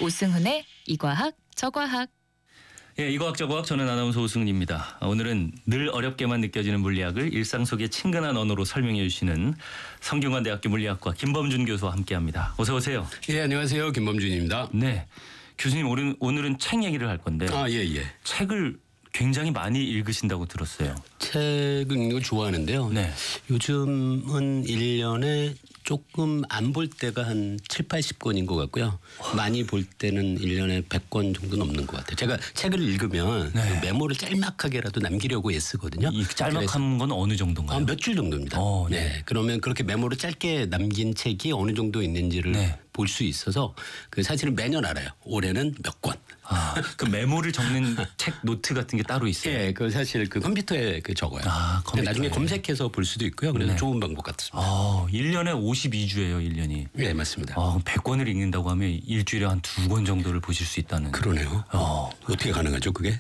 오승훈의 이과학 저과학. 예, 이과학 저과학 저는 아나운서 오승훈입니다. 오늘은 늘 어렵게만 느껴지는 물리학을 일상 속의 친근한 언어로 설명해 주시는 성균관대학교 물리학과 김범준 교수와 함께합니다. 어서 오세요. 예, 안녕하세요. 김범준입니다. 네, 교수님 오늘은 책 얘기를 할 건데. 예. 책을 굉장히 많이 읽으신다고 들었어요. 책을 읽는 걸 좋아하는데요. 네. 요즘은 1년에 조금 안 볼 때가 한 7, 80권인 것 같고요. 많이 볼 때는 1년에 100권 정도 넘는 것 같아요. 제가 책을 읽으면 네. 그 메모를 짤막하게라도 남기려고 애쓰거든요. 이 짤막한 건 어느 정도인가요? 몇 줄 정도입니다. 네. 그러면 그렇게 메모를 짧게 남긴 책이 어느 정도 있는지를 네. 볼 수 있어서 사실은 매년 알아요. 올해는 몇 권. 그 메모를 적는 책 노트 같은 게 따로 있어요. 예, 사실 컴퓨터에 적어요. 컴퓨터에. 나중에 검색해서 볼 수도 있고요. 그래서 네. 좋은 방법 같습니다. 1년에 52주예요, 1년이. 네, 맞습니다. 100권을 읽는다고 하면 일주일에 한 2권 정도를 보실 수 있다는. 그러네요. 어떻게 가능하죠, 그게?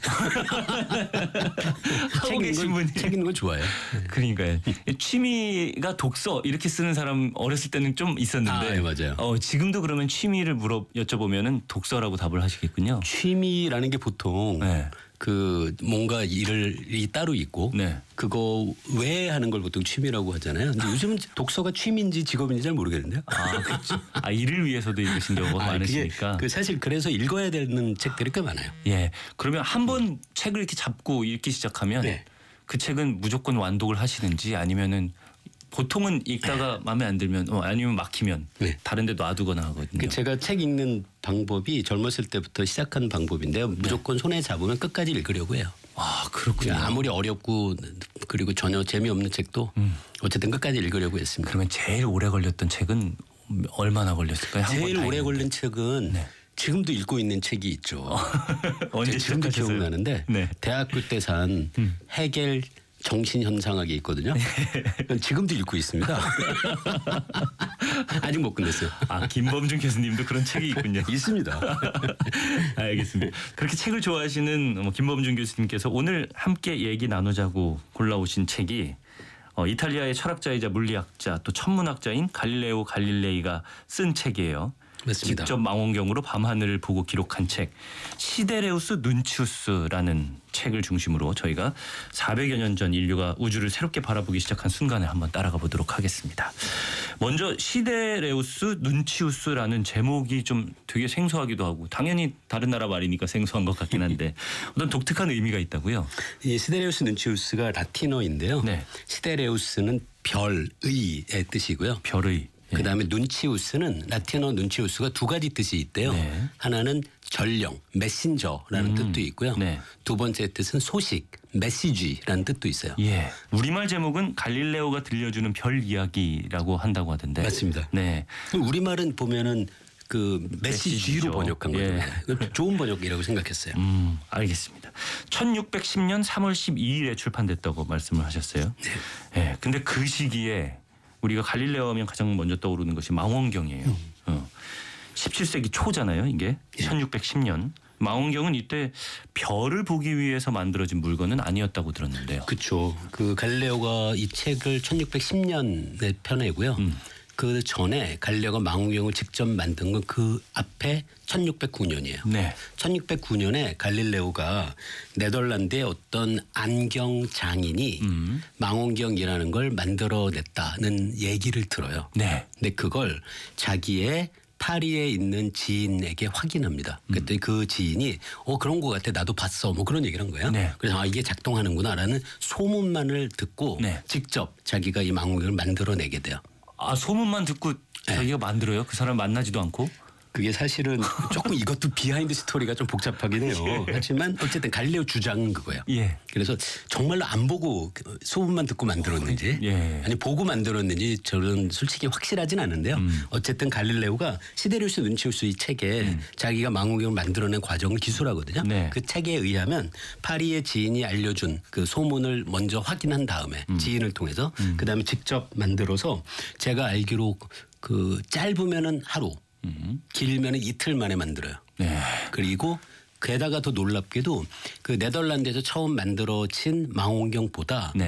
하고 계신 분이. 책 읽는 거 좋아해요. 그러니까요. 취미가 독서 이렇게 쓰는 사람 어렸을 때는 좀 있었는데. 네, 맞아요. 지금도 그러면 취미를 여쭤보면은 독서라고 답을 하시겠군요. 취미라는 게 보통 네. 뭔가 일이 따로 있고 네. 그거 외에 하는 걸 보통 취미라고 하잖아요. 근데 요즘은 독서가 취미인지 직업인지 잘 모르겠는데요. 그렇죠. 일을 위해서도 읽으신 경우가 많으시니까. 사실 그래서 읽어야 되는 책들이 꽤 많아요. 예. 그러면 한 번 책을 이렇게 잡고 읽기 시작하면 네. 그 책은 무조건 완독을 하시는지 아니면은 보통은 읽다가 마음에 안 들면 아니면 막히면 네. 다른 데 놔두거나 하거든요. 제가 책 읽는 방법이 젊었을 때부터 시작한 방법인데요. 무조건 손에 잡으면 끝까지 읽으려고 해요. 그렇군요. 아무리 어렵고 그리고 전혀 재미없는 책도 어쨌든 끝까지 읽으려고 했습니다. 그러면 제일 오래 걸렸던 책은 얼마나 걸렸을까요? 제일 오래 걸린 책은 네. 지금도 읽고 있는 책이 있죠. 언제 지금도 시작하셨어요? 기억나는데 네. 대학교 때 산 해겔 정신현상학이 있거든요. 지금도 읽고 있습니다. 아직 못 끝냈어요. 김범준 교수님도 그런 책이 있군요. 있습니다. 알겠습니다. 그렇게 책을 좋아하시는 김범준 교수님께서 오늘 함께 얘기 나누자고 골라오신 책이 이탈리아의 철학자이자 물리학자 또 천문학자인 갈릴레오 갈릴레이가 쓴 책이에요. 맞습니다. 직접 망원경으로 밤하늘을 보고 기록한 책 시데레우스 눈치우스라는 책을 중심으로 저희가 400여 년 전 인류가 우주를 새롭게 바라보기 시작한 순간을 한번 따라가 보도록 하겠습니다. 먼저 시데레우스 눈치우스라는 제목이 좀 되게 생소하기도 하고 당연히 다른 나라 말이니까 생소한 것 같긴 한데 어떤 독특한 의미가 있다고요? 이 시데레우스 눈치우스가 라틴어인데요. 네. 시데레우스는 별의의 뜻이고요. 별의. 그다음에 눈치우스는 라틴어 눈치우스가 두 가지 뜻이 있대요. 네. 하나는 전령, 메신저라는 뜻도 있고요. 네. 두 번째 뜻은 소식, 메시지라는 뜻도 있어요. 예. 우리말 제목은 갈릴레오가 들려주는 별 이야기라고 한다고 하던데. 맞습니다. 네. 우리말은 보면은 메시지로 메시지죠. 번역한 거죠. 좋은 번역이라고 생각했어요. 알겠습니다. 1610년 3월 12일에 출판됐다고 말씀을 하셨어요. 네. 예. 근데 그 시기에 우리가 갈릴레오 하면 가장 먼저 떠오르는 것이 망원경이에요. 17세기 초잖아요, 이게. 1610년. 망원경은 이때 별을 보기 위해서 만들어진 물건은 아니었다고 들었는데요. 그렇죠. 갈릴레오가 이 책을 1610년에 펴내고요. 그 전에 갈릴레오가 망원경을 직접 만든 건 그 앞에 1609년이에요. 네. 1609년에 갈릴레오가 네덜란드의 어떤 안경 장인이 망원경이라는 걸 만들어냈다는 얘기를 들어요. 네. 근데 그걸 자기의 파리에 있는 지인에게 확인합니다. 그랬더니 그 지인이 그런 거 같아 나도 봤어 뭐 그런 얘기를 한 거예요. 네. 그래서 이게 작동하는구나라는 소문만을 듣고 네. 직접 자기가 이 망원경을 만들어내게 돼요. 소문만 듣고 자기가 만들어요? 그 사람 만나지도 않고? 그게 사실은 조금 이것도 비하인드 스토리가 좀 복잡하긴 해요. 하지만 어쨌든 갈릴레오 주장은 그거예요. 예. 그래서 정말로 안 보고 소문만 듣고 만들었는지 아니 보고 만들었는지 저는 솔직히 확실하진 않은데요. 어쨌든 갈릴레오가 시데레우스 눈치우스 이 책에 자기가 망원경을 만들어낸 과정을 기술하거든요. 네. 그 책에 의하면 파리의 지인이 알려준 그 소문을 먼저 확인한 다음에 지인을 통해서 그다음에 직접 만들어서 제가 알기로 짧으면은 하루 길면은 이틀 만에 만들어요. 네. 그리고 게다가 더 놀랍게도 네덜란드에서 처음 만들어진 망원경보다